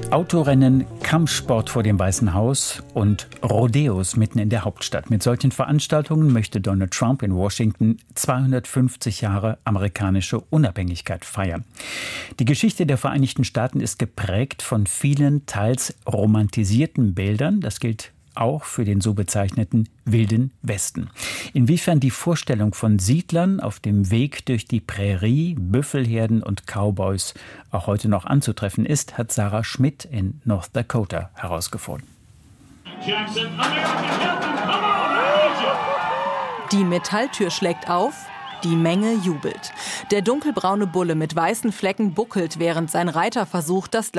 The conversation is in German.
Autorennen, Kampfsport vor dem Weißen Haus und Rodeos mitten in der Hauptstadt. Mit solchen Veranstaltungen möchte Donald Trump in Washington 250 Jahre amerikanische Unabhängigkeit feiern. Die Geschichte der Vereinigten Staaten ist geprägt von vielen teils romantisierten Bildern. Das gilt auch für den so bezeichneten Wilden Westen. Inwiefern die Vorstellung von Siedlern auf dem Weg durch die Prärie, Büffelherden und Cowboys auch heute noch anzutreffen ist, hat Sarah Schmidt in North Dakota herausgefunden. Die Metalltür schlägt auf, die Menge jubelt. Der dunkelbraune Bulle mit weißen Flecken buckelt, während sein Reiter versucht, das